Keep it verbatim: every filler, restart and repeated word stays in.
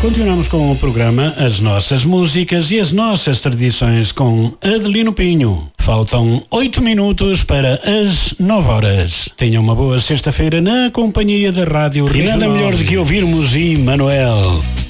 Continuamos com o programa As Nossas Músicas e as Nossas Tradições com Adelino Pinho. Faltam oito minutos para as nove horas. Tenha uma boa sexta-feira na companhia da Rádio Regional. E nada melhor do que ouvirmos Emanuel.